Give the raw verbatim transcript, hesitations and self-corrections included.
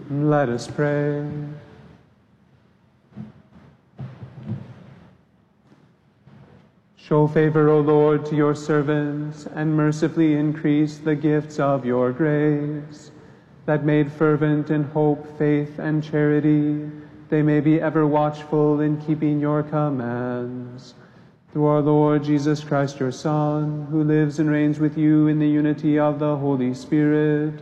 Let us pray. Show favor, O Lord, to your servants, and mercifully increase the gifts of your grace, that made fervent in hope, faith, and charity, they may be ever watchful in keeping your commands. Through our Lord Jesus Christ, your Son, who lives and reigns with you in the unity of the Holy Spirit,